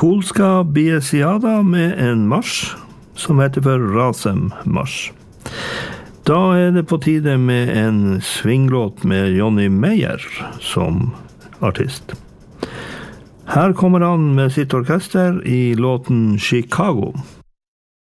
polska Biesiada med en marsj som heter for Razem-marsj. Da det på tide med en svinglåt med Johnny Meyer som artist. Her kommer han med sitt orkester i låten Chicago.